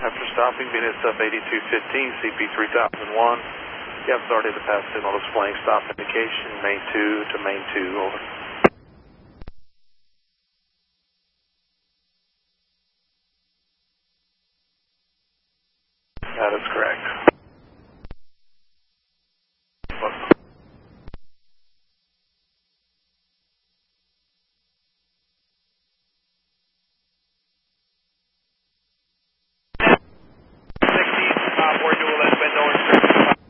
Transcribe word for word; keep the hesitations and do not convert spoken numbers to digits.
After stopping, V N S F eighty-two fifteen, C P three thousand one. You have authority to pass signal displaying stop indication, main two to main two, over. That is correct.